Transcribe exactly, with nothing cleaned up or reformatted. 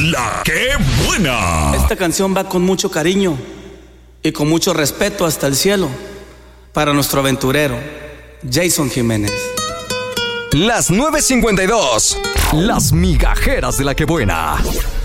La que buena. Esta canción va con mucho cariño y con mucho respeto hasta el cielo para nuestro aventurero Jason Jiménez. Las nueve cincuenta y dos. Las migajeras de la que buena.